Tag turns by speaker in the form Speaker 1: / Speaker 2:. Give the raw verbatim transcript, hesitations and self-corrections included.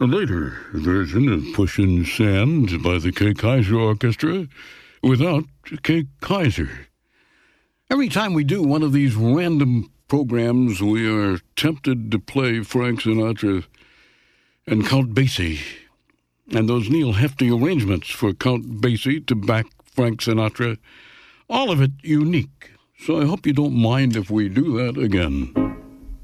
Speaker 1: A later version of Pushin' Sand by the Kay Kaiser Orchestra without Kay Kaiser. Every time we do one of these random programs, we are tempted to play Frank Sinatra and Count Basie, and those Neil Hefti arrangements for Count Basie to back Frank Sinatra, all of it unique. So I hope you don't mind if we do that again.